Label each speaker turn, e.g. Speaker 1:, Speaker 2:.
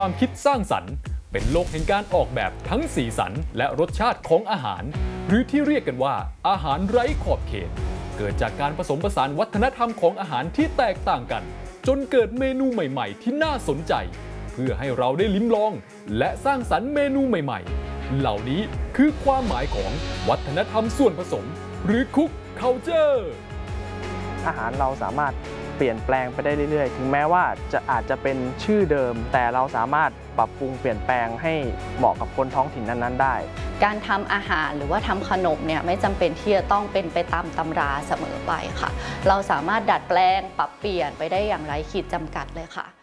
Speaker 1: ความคิดสร้างสรรค์เป็นโลกแห่งการออกแบบทั้งสีสันและรสชาติของอาหารหรือที่เรียกกันว่าอาหารไร้ขอบเขตเกิดจากการผสมผสานวัฒนธรรมของอาหารที่แตกต่างกันจนเกิดเมนูใหม่ๆที่น่าสนใจเพื่อให้เราได้ลิ้มลองและสร้างสรรค์เมนูใหม่ๆเหล่านี้คือความหมายของวัฒนธรรมส่วนผสมหรือคุกคัลเจอร์
Speaker 2: อาหารเราสามารถเปลี่ยนแปลงไปได้เรื่อยๆถึงแม้ว่าอาจจะเป็นชื่อเดิมแต่เราสามารถปรับปรุงเปลี่ยนแปลงให้เหมาะกับคนท้องถิ่นนั้นๆได้
Speaker 3: การทำอาหารหรือว่าทำขนมเนี่ยไม่จำเป็นที่จะต้องเป็นไปตามตำราเสมอไปค่ะเราสามารถดัดแปลงปรับเปลี่ยนไปได้อย่างไร้ขีดจำกัดเลยค่ะ